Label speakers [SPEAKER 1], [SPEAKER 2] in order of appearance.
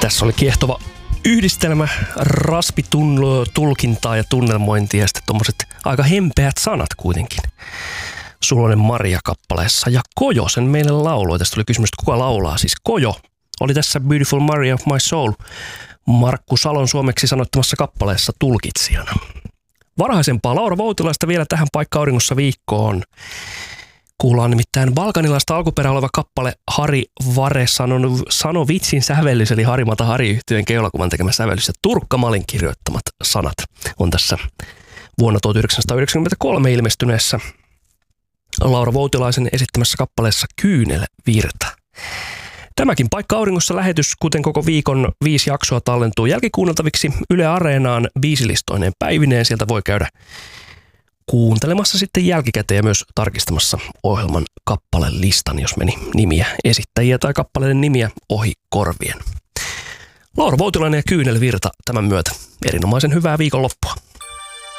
[SPEAKER 1] Tässä oli kiehtova yhdistelmä raspitulkintaa ja tunnelmointia ja sitten tommoset aika hempeät sanat kuitenkin. Suloinen Maria-kappaleessa ja Kojo sen meille lauloi. Tästä tuli kysymys, että kuka laulaa. Siis Kojo oli tässä Beautiful Maria of My Soul Markku Salon suomeksi sanoittamassa kappaleessa tulkitsijana. Varhaisempaa Laura Voutilaista vielä tähän Paikka auringossa viikkoon. Kuullaan nimittäin balkanilaista alkuperää oleva kappale Hari Vare sano vitsin sävellys, eli Harimata Hari-yhtyeen keulakuvan tekemä sävellys ja Turkka Malin kirjoittamat sanat on tässä vuonna 1993 ilmestyneessä Laura Voutilaisen esittämässä kappaleessa Kyynelvirta. Tämäkin Paikka auringossa lähetys, kuten koko viikon 5 jaksoa, tallentuu jälkikuunneltaviksi Yle Areenaan biisilistoineen päivineen. Sieltä voi käydä kuuntelemassa sitten jälkikäteen ja myös tarkistamassa ohjelman kappalelistan, jos meni nimiä, esittäjiä tai kappaleiden nimiä ohi korvien. Laura Voutilainen ja Kyynelvirta tämän myötä. Erinomaisen hyvää viikonloppua.